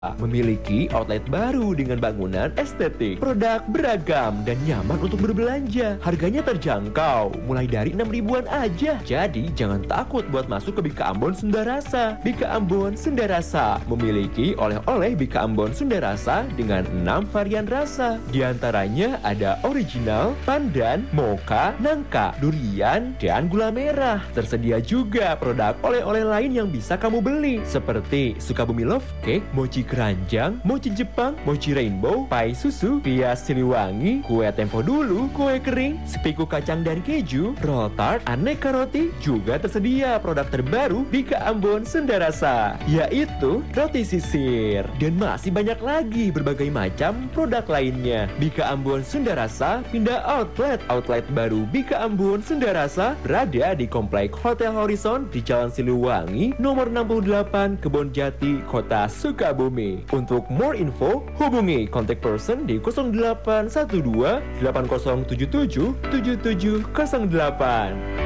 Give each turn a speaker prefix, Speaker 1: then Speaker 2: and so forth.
Speaker 1: Memiliki outlet baru dengan bangunan estetik, produk beragam dan nyaman untuk berbelanja. Harganya terjangkau, mulai dari 6 ribuan aja. Jadi jangan takut buat masuk ke Bika Ambon Sunda Rasa. Bika Ambon Sunda Rasa memiliki oleh-oleh Bika Ambon Sunda Rasa dengan 6 varian rasa. Di antaranya ada original, pandan, mocha, nangka, durian, dan gula merah. Tersedia juga produk oleh-oleh lain yang bisa kamu beli seperti Sukabumi Love Cake, mochi keranjang, mochi Jepang, mochi rainbow, pai susu, pias Siliwangi, kue tempo dulu, kue kering, sepiku kacang dan keju, roll tart, aneka roti. Juga tersedia produk terbaru Bika Ambon Sunda Rasa, yaitu roti sisir. Dan masih banyak lagi berbagai macam produk lainnya. Bika Ambon Sunda Rasa pindah outlet. Outlet baru Bika Ambon Sunda Rasa berada di Komplek Hotel Horizon di Jalan Siliwangi, nomor 68, Kebon Jati, Kota Sukabumi. Untuk more info, hubungi contact person di 0812 8077 7708.